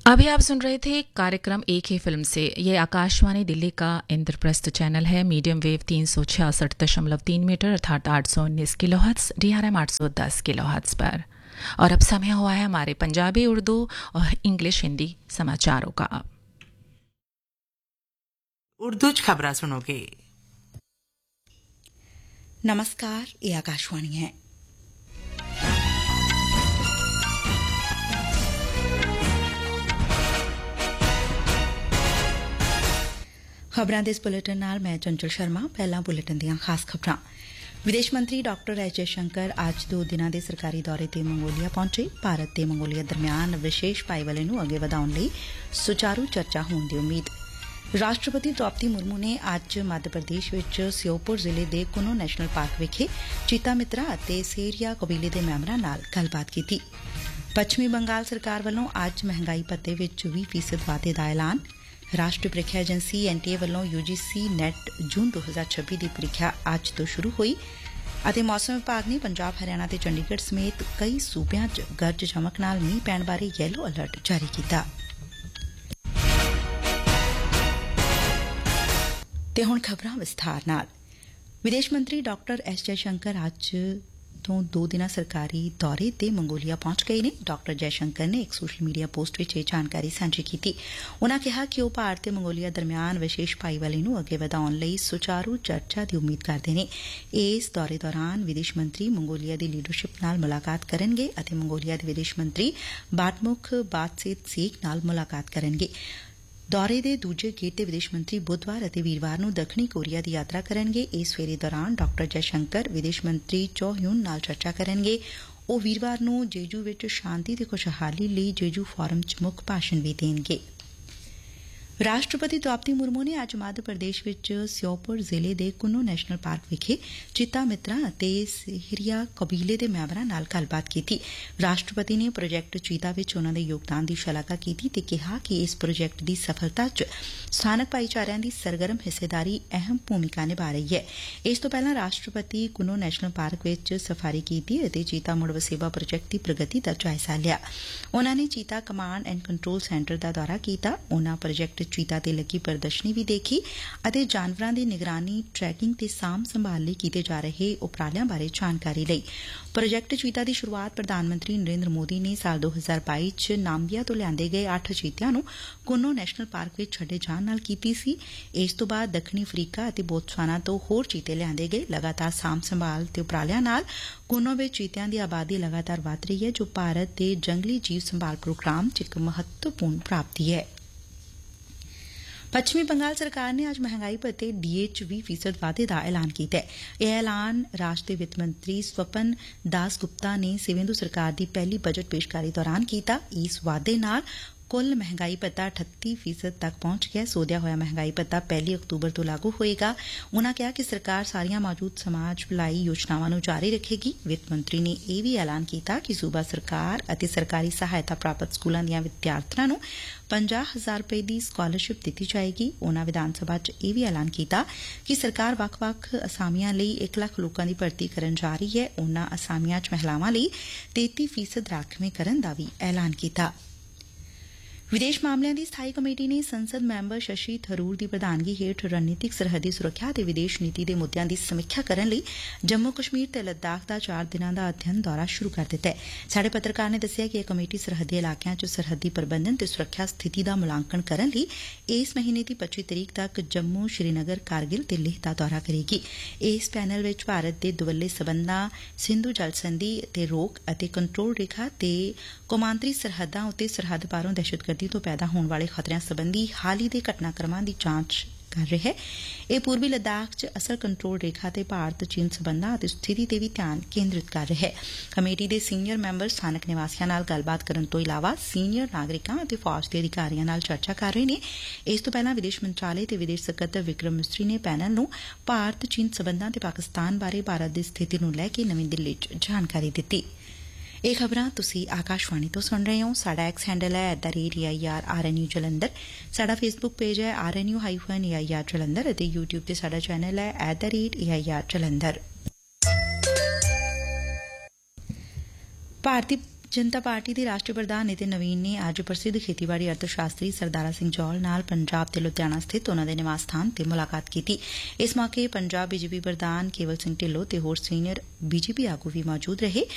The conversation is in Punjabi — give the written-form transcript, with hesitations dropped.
अभी आप सुन रहे थे कार्यक्रम एक ही फिल्म से। ये आकाशवाणी दिल्ली का इंद्रप्रस्थ चैनल है, मीडियम वेव 366.3 मीटर अर्थात 819 किलोहर्ट्ज, DRM 810 किलोहर्ट्ज पर। और अब समय हुआ है हमारे पंजाबी, उर्दू और इंग्लिश हिंदी समाचारों का। उर्दू खबरें सुनोगे। नमस्कार, ये आकाशवाणी है। खबरां दे इस बुलेटिन नाल मैं चंचल शर्मा। पहला बुलेटिन दियां खास खबरां। विदेश मंत्री डॉक्टर एस जयशंकर ਅੱਜ 2 ਦਿਨਾਂ ਦੇ ਸਰਕਾਰੀ ਦੌਰੇ ਤੇ ਮੰਗੋਲੀਆ ਪਹੁੰਚੇ। ਭਾਰਤ ਤੇ ਮੰਗੋਲੀਆ ਦਰਮਿਆਨ ਵਿਸ਼ੇਸ਼ ਭਾਈਵਾਲੀ ਨੂੰ ਅੱਗੇ ਵਧਾਉਣ ਲਈ ਸੁਚਾਰੂ ਚਰਚਾ ਹੋਣ ਦੀ ਉਮੀਦ। ਰਾਸ਼ਟਰਪਤੀ ਦ੍ਰੌਪਦੀ ਮੁਰਮੂ ਨੇ ਅੱਜ ਮੱਧ ਪ੍ਰਦੇਸ਼ ਵਿੱਚ ਸਿਓਪੁਰ ਜ਼ਿਲ੍ਹੇ ਦੇ ਕੁੰਨੋ ਨੈਸ਼ਨਲ ਪਾਰਕ ਵਿਖੇ ਚੀਤਾ ਮਿੱਤਰਾ ਅਤੇ ਸੇਰੀਆ ਕਬੀਲੇ ਦੇ ਮੈਂਬਰਾਂ ਨਾਲ ਗੱਲਬਾਤ ਕੀਤੀ। ਪੱਛਮੀ ਬੰਗਾਲ ਸਰਕਾਰ ਵੱਲੋਂ ਅੱਜ ਮਹਿੰਗਾਈ ਭੱਤੇ ਵਿੱਚ 20% ਵਾਧੇ ਦਾ ਐਲਾਨ। ਰਾਸ਼ਟਰੀ ਪ੍ਰੀਖਿਆ ਏਜੰਸੀ NTA ਵੱਲੋਂ UGC ਨੈਟ ਜੂਨ 2026 ਦੀ ਪ੍ਰੀਖਿਆ ਅੱਜ ਤੋਂ ਸ਼ੁਰੂ ਹੋਈ ਅਤੇ ਮੌਸਮ ਵਿਭਾਗ ਨੇ ਪੰਜਾਬ, ਹਰਿਆਣਾ ਤੇ ਚੰਡੀਗੜ੍ਹ ਸਮੇਤ ਕਈ ਸੂਬਿਆਂ 'ਚ ਗਰਜ ਚਮਕ ਨਾਲ ਮੀਂਹ ਪੈਣ ਬਾਰੇ ਯੈਲੋ ਅਲਰਟ ਜਾਰੀ ਕੀਤਾ। ਤੇ ਹੁਣ ਖਬਰਾਂ ਵਿਸਥਾਰ ਨਾਲ। ਵਿਦੇਸ਼ ਮੰਤਰੀ ਡਾਕਟਰ ਐਸ ਜੈਸ਼ੰਕਰ ਅੱਜ ਤੋਂ 2 ਦਿਨਾਂ ਸਰਕਾਰੀ ਦੌਰੇ ਤੇ ਮੰਗੋਲੀਆ ਪਹੁੰਚ ਗਏ ਨੇ। ਡਾਕਟਰ ਜੈਸ਼ੰਕਰ ਨੇ ਇੱਕ ਸੋਸ਼ਲ ਮੀਡੀਆ ਪੋਸਟ ਵਿੱਚ ਇਹ ਜਾਣਕਾਰੀ ਸਾਂਝੀ ਕੀਤੀ। ਉਨ੍ਹਾਂ ਕਿਹਾ ਕਿ ਉਹ ਭਾਰਤ ਤੇ ਮੰਗੋਲੀਆ ਦਰਮਿਆਨ ਵਿਸ਼ੇਸ਼ ਭਾਈਵਾਲੀ ਨੂੰ ਅੱਗੇ ਵਧਾਉਣ ਲਈ ਸੁਚਾਰੂ ਚਰਚਾ ਦੀ ਉਮੀਦ ਕਰਦੇ ਨੇ। ਇਸ ਦੌਰੇ ਦੌਰਾਨ ਵਿਦੇਸ਼ ਮੰਤਰੀ ਮੰਗੋਲੀਆ ਦੀ ਲੀਡਰਸ਼ਿਪ ਨਾਲ ਮੁਲਾਕਾਤ ਕਰਨਗੇ ਅਤੇ ਮੰਗੋਲੀਆ ਦੇ ਵਿਦੇਸ਼ ਮੰਤਰੀ ਬਾਟਮੁਖ ਬਾਤਸੇਤਸੀਕ ਨਾਲ ਮੁਲਾਕਾਤ ਕਰਨਗੇ। ਦੌਰੇ ਦੇ ਦੂਜੇ ਗੇੜ ਤੇ ਵਿਦੇਸ਼ ਮੰਤਰੀ ਬੁੱਧਵਾਰ ਅਤੇ ਵੀਰਵਾਰ ਨੂੰ ਦੱਖਣੀ ਕੋਰੀਆ ਦੀ ਯਾਤਰਾ ਕਰਨਗੇ। ਇਸ ਫੇਰੇ ਦੌਰਾਨ ਡਾਕਟਰ ਜੈਸ਼ੰਕਰ ਵਿਦੇਸ਼ ਮੰਤਰੀ ਚੋ ਹਿਊਨ ਨਾਲ ਚਰਚਾ ਕਰਨਗੇ। ਉਹ ਵੀਰਵਾਰ ਨੂੰ ਜੇਜੂ ਵਿੱਚ ਸ਼ਾਂਤੀ ਤੇ ਖੁਸ਼ਹਾਲੀ ਲਈ ਜੇਜੂ ਫੋਰਮ 'ਚ ਮੁੱਖ ਭਾਸ਼ਣ ਵੀ ਦੇਣਗੇ। ਰਾਸ਼ਟਰਪਤੀ ਦ੍ਰੌਪਦੀ ਮੁਰਮੂ ਨੇ ਅੱਜ ਮੱਧ ਪ੍ਰਦੇਸ਼ ਵਿੱਚ ਸਿਓਪੁਰ ਜ਼ਿਲ੍ਹੇ ਦੇ ਕੁੰਨੋ ਨੈਸ਼ਨਲ ਪਾਰਕ ਵਿਖੇ ਚੀਤਾ ਮਿੱਤਰਾ ਅਤੇ ਸੇਰੀਆ ਕਬੀਲੇ ਦੇ ਮੈਂਬਰਾਂ ਨਾਲ ਗੱਲਬਾਤ ਕੀਤੀ। ਰਾਸ਼ਟਰਪਤੀ ਨੇ ਪ੍ਰੋਜੈਕਟ ਚੀਤਾ ਵਿੱਚ ਉਨ੍ਹਾਂ ਦੇ ਯੋਗਦਾਨ ਦੀ ਸ਼ਲਾਘਾ ਕੀਤੀ ਤੇ ਕਿਹਾ ਕਿ ਇਸ ਪ੍ਰੋਜੈਕਟ ਦੀ ਸਫਲਤਾ 'ਚ ਸਥਾਨਕ ਭਾਈਚਾਰਿਆਂ ਦੀ ਸਰਗਰਮ ਹਿੱਸੇਦਾਰੀ ਅਹਿਮ ਭੂਮਿਕਾ ਨਿਭਾ ਰਹੀ ਹੈ। ਇਸ ਤੋਂ ਪਹਿਲਾਂ ਰਾਸ਼ਟਰਪਤੀ ਕੁੰਨੋ ਨੈਸ਼ਨਲ ਪਾਰਕ ਵਿੱਚ ਸਫਾਰੀ ਕੀਤੀ ਅਤੇ ਚੀਤਾ ਮੁੜ ਵਸੇਬਾ ਪ੍ਰੋਜੈਕਟ ਦੀ ਪ੍ਰਗਤੀ ਦਾ ਜਾਇਜ਼ਾ ਲਿਆ। ਉਨ੍ਹਾਂ ਨੇ ਚੀਤਾ ਕਮਾਂਡ ਐਂਡ ਕੰਟਰੋਲ ਸੈਂਟਰ ਦਾ ਦੌਰਾ ਕੀਤਾ। ਉਨ੍ਹਾਂ ਪ੍ਰੋਜੈਕਟ ਚੀਤਾ ਤੇ ਲੱਗੀ ਪ੍ਰਦਰਸ਼ਨੀ ਵੀ ਦੇਖੀ ਅਤੇ ਜਾਨਵਰਾਂ ਦੀ ਨਿਗਰਾਨੀ, ਟਰੈਕਿੰਗ ਤੇ ਸਾਂਭ ਸੰਭਾਲ ਲਈ ਕੀਤੇ ਜਾ ਰਹੇ ਉਪਰਾਲਿਆਂ ਬਾਰੇ ਜਾਣਕਾਰੀ ਲਈ। ਪ੍ਰੋਜੈਕਟ ਚੀਤਾ ਦੀ ਸ਼ੁਰੂਆਤ ਪ੍ਰਧਾਨ ਮੰਤਰੀ ਨਰਿੰਦਰ ਮੋਦੀ ਨੇ ਸਾਲ 2022 'ਚ ਨਾਮਬੀਆ ਤੋਂ ਲਿਆਂਦੇ ਗਏ 8 ਚੀਤਿਆਂ ਨੂੰ ਕੁੰਨੋ ਨੈਸ਼ਨਲ ਪਾਰਕ ਵਿੱਚ ਛੱਡੇ ਜਾਣ ਨਾਲ ਕੀਤੀ ਸੀ। ਇਸ ਤੋਂ ਬਾਅਦ ਦੱਖਣੀ ਅਫਰੀਕਾ ਅਤੇ ਬੋਤਸਵਾਨਾ ਤੋਂ ਹੋਰ ਚੀਤੇ ਲਿਆਂਦੇ ਗਏ। ਲਗਾਤਾਰ ਸਾਂਭ ਸੰਭਾਲ ਤੇ ਉਪਰਾਲਿਆਂ ਨਾਲ ਕੁੰਨੋ ਵਿੱਚ ਚੀਤਿਆਂ ਦੀ ਆਬਾਦੀ ਲਗਾਤਾਰ ਵਧ ਰਹੀ ਹੈ, ਜੋ ਭਾਰਤ ਦੇ ਜੰਗਲੀ ਜੀਵ ਸੰਭਾਲ ਪ੍ਰੋਗਰਾਮ 'ਚ ਇੱਕ ਮਹੱਤਵਪੂਰਨ ਪ੍ਰਾਪਤੀ ਹੈ। ਪੱਛਮੀ ਬੰਗਾਲ ਸਰਕਾਰ ਨੇ ਅੱਜ ਮਹਿੰਗਾਈ ਭੱਤੇ DA 'ਚ 20% ਵਾਧੇ ਦਾ ਐਲਾਨ ਕੀਤਾ। ਇਹ ਐਲਾਨ ਰਾਜ ਦੇ ਵਿੱਤ ਮੰਤਰੀ ਸਵਪਨ ਦਾਸ ਗੁਪਤਾ ਨੇ ਸੇਵੇਂਦੂ ਸਰਕਾਰ ਦੀ ਪਹਿਲੀ ਬਜਟ ਪੇਸ਼ਕਾਰੀ ਦੌਰਾਨ ਕੀਤਾ। ਇਸ ਵਾਧੇ ਨਾਲ ਕੁੱਲ ਮਹਿੰਗਾਈ ਭੱਤਾ 38% ਤੱਕ ਪਹੁੰਚ ਗਿਆ। ਸੋਧਿਆ ਹੋਇਆ ਮਹਿੰਗਾਈ ਭੱਤਾ 1 ਅਕਤੂਬਰ ਤੋਂ ਲਾਗੂ ਹੋਏਗਾ। ਉਨ੍ਹਾਂ ਕਿਹਾ ਕਿ ਸਰਕਾਰ ਸਾਰੀਆਂ ਮੌਜੂਦ ਸਮਾਜ ਭਲਾਈ ਯੋਜਨਾਵਾਂ ਨੂੰ ਜਾਰੀ ਰੱਖੇਗੀ। ਵਿੱਤ ਮੰਤਰੀ ਨੇ ਇਹ ਵੀ ਐਲਾਨ ਕੀਤਾ ਕਿ ਸੂਬਾ ਸਰਕਾਰ ਅਤੇ ਸਰਕਾਰੀ ਸਹਾਇਤਾ ਪ੍ਰਾਪਤ ਸਕੂਲਾਂ ਦੀਆਂ ਵਿਦਿਆਰਥਣਾਂ ਨੂੰ 50,000 ਰੁਪਏ ਦੀ ਸਕਾਲਰਸ਼ਿਪ ਦਿੱਤੀ ਜਾਏਗੀ। ਉਨ੍ਹਾਂ ਵਿਧਾਨ ਸਭਾ 'ਚ ਇਹ ਵੀ ਐਲਾਨ ਕੀਤਾ ਕਿ ਸਰਕਾਰ ਵੱਖ-ਵੱਖ ਅਸਾਮੀਆਂ ਲਈ 1 ਲੱਖ ਲੋਕਾਂ ਦੀ ਭਰਤੀ ਕਰਨ ਜਾ ਰਹੀ ਹੈ। ਉਨ੍ਹਾਂ ਅਸਾਮੀਆਂ 'ਚ ਮਹਿਲਾਵਾਂ ਲਈ 33% ਰਾਖਵੇਂ ਕਰਨ ਦਾ ਵੀ ਐਲਾਨ ਕੀਤਾ। ਵਿਦੇਸ਼ ਮਾਮਲਿਆਂ ਦੀ ਸਥਾਈ ਕਮੇਟੀ ਨੇ ਸੰਸਦ ਮੈਂਬਰ ਸ਼ਸ਼ੀ ਥਰੂਰ ਦੀ ਪ੍ਰਧਾਨਗੀ ਹੇਠ ਰਣਨੀਤਿਕ ਸਰਹੱਦੀ ਸੁਰੱਖਿਆ ਤੇ ਵਿਦੇਸ਼ ਨੀਤੀ ਦੇ ਮੁੱਦਿਆਂ ਦੀ ਸਮੀਖਿਆ ਕਰਨ ਲਈ ਜੰਮੂ ਕਸ਼ਮੀਰ ਤੇ ਲੱਦਾਖ ਦਾ 4 ਦਿਨਾਂ ਦਾ ਅਧਿਐਨ ਦੌਰਾ ਸ਼ੁਰੂ ਕਰ ਦਿੱਤਾ ਹੈ। ਸਾਡੇ ਪੱਤਰਕਾਰ ਨੇ ਦੱਸਿਆ ਕਿ ਇਹ ਕਮੇਟੀ ਸਰਹੱਦੀ ਇਲਾਕਿਆਂ 'ਚ ਸਰਹੱਦੀ ਪ੍ਰਬੰਧਨ ਤੇ ਸੁਰੱਖਿਆ ਸਥਿਤੀ ਦਾ ਮੁਲਾਂਕਣ ਕਰਨ ਲਈ ਇਸ ਮਹੀਨੇ ਦੀ 25 ਤਰੀਕ ਤੱਕ ਜੰਮੂ, ਸ਼੍ਰੀਨਗਰ, ਕਾਰਗਿਲ ਤੇ ਲੇਹ ਦਾ ਦੌਰਾ ਕਰੇਗੀ। ਇਸ ਪੈਨਲ ਵਿੱਚ ਭਾਰਤ ਦੇ ਦੁਵੱਲੇ ਸਬੰਧਾਂ, ਸਿੰਧੂ ਜਲ ਸੰਧੀ ਤੇ ਰੋਕ ਅਤੇ ਕੰਟਰੋਲ ਰੇਖਾ ਤੇ ਕੌਮਾਂਤਰੀ ਸਰਹੱਦਾਂ ਉੱਤੇ ਸਰਹੱਦ ਪਾਰੋਂ ਦਹਿਸ਼ਤਗਰਦੀ ਤੋਂ ਪੈਦਾ ਹੋਣ ਵਾਲੇ ਖਤਰਿਆਂ ਸੰਬੰਧੀ ਹਾਲ ਹੀ ਦੇ ਘਟਨਾਕ੍ਰਮਾਂ ਦੀ ਜਾਂਚ ਕਰ ਰਿਹਾ ਹੈ। ਇਹ ਪੂਰਬੀ ਲੱਦਾਖ 'ਚ ਅਸਲ ਕੰਟਰੋਲ ਰੇਖਾ ਤੇ ਭਾਰਤ ਚੀਨ ਸਬੰਧਾਂ ਅਤੇ ਸਥਿਤੀ ਤੇ ਵੀ ਧਿਆਨ ਕੇਂਦਰਿਤ ਕਰ ਰਿਹਾ ਹੈ। ਕਮੇਟੀ ਦੇ ਸੀਨੀਅਰ ਮੈਂਬਰ ਸਥਾਨਕ ਨਿਵਾਸੀਆਂ ਨਾਲ ਗੱਲਬਾਤ ਕਰਨ ਤੋਂ ਇਲਾਵਾ ਸੀਨੀਅਰ ਨਾਗਰਿਕਾਂ ਅਤੇ ਫੌਜ ਦੇ ਅਧਿਕਾਰੀਆਂ ਨਾਲ ਚਰਚਾ ਕਰ ਰਹੇ ਨੇ। ਇਸ ਤੋਂ ਪਹਿਲਾਂ ਵਿਦੇਸ਼ ਮੰਤਰਾਲੇ ਤੇ ਵਿਦੇਸ਼ ਸਕੱਤਰ ਵਿਕਰਮ ਮਿਸਰੀ ਨੇ ਪੈਨਲ ਨੂੰ ਭਾਰਤ ਚੀਨ ਸਬੰਧਾਂ ਤੇ ਪਾਕਿਸਤਾਨ ਬਾਰੇ ਭਾਰਤ ਦੀ ਸਥਿਤੀ ਨੂੰ ਲੈ ਕੇ ਨਵੀਂ ਦਿੱਲੀ 'ਚ ਜਾਣਕਾਰੀ ਦਿੱਤੀ। ਇਹ ਖਬਰਾਂ ਤੁਸੀਂ ਆਕਾਸ਼ਵਾਣੀ ਤੋਂ ਸੁਣ ਰਹੇ ਹੋ। ਸਾਡਾ ਐਕਸ ਹੈਂਡਲ ਹੈ @AIRRNU ਜਲੰਧਰ। ਸਾਡਾ ਫੇਸਬੁੱਕ ਪੇਜ ਹੈ RNU-AIR ਜਲੰਧਰ ਅਤੇ YouTube ਤੇ ਸਾਡਾ ਚੈਨਲ ਹੈ @AIR ਜਲੰਧਰ। ਭਾਰਤੀ ਜਨਤਾ ਪਾਰਟੀ ਦੇ ਰਾਸ਼ਟਰੀ ਪ੍ਰਧਾਨ ਨਿਤਿਨ ਨਵੀਨ ਨੇ ਅੱਜ ਪ੍ਰਸਿੱਧ ਖੇਤੀਬਾੜੀ ਅਰਥ ਸ਼ਾਸਤਰੀ ਸਰਦਾਰਾ ਸਿੰਘ ਜੌਹਲ ਨਾਲ ਪੰਜਾਬ ਦੇ ਲੁਧਿਆਣਾ ਸਥਿਤ ਉਨਾਂ ਦੇ ਨਿਵਾਸ ਸਥਾਨ ਤੇ ਮੁਲਾਕਾਤ ਕੀਤੀ। ਇਸ ਮੌਕੇ ਪੰਜਾਬ ਬੀਜੇਪੀ ਪ੍ਰਧਾਨ ਕੇਵਲ ਸਿੰਘ ਢਿੱਲੋਂ ਤੇ ਹੋਰ ਸੀਨੀਅਰ ਬੀਜੇਪੀ ਆਗੂ ਵੀ ਮੌਜੂਦ ਰਹੇ।